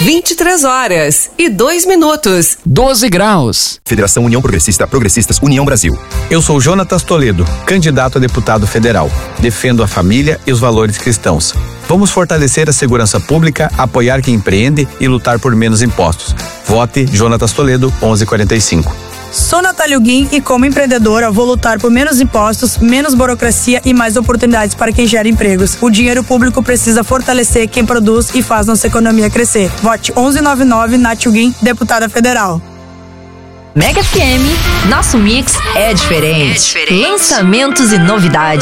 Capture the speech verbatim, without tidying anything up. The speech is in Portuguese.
vinte e três horas e dois minutos. doze graus. Federação União Progressista, Progressistas, União Brasil. Eu sou Jonatas Toledo, candidato a deputado federal. Defendo a família e os valores cristãos. Vamos fortalecer a segurança pública, apoiar quem empreende e lutar por menos impostos. Vote Jonatas Toledo, onze quarenta e cinco. Sou Natália Guim e, como empreendedora, vou lutar por menos impostos, menos burocracia e mais oportunidades para quem gera empregos. O dinheiro público precisa fortalecer quem produz e faz nossa economia crescer. Vote onze noventa e nove, Natália Guim, deputada federal. Mega F M, nosso mix é diferente. É diferente. Lançamentos e novidades.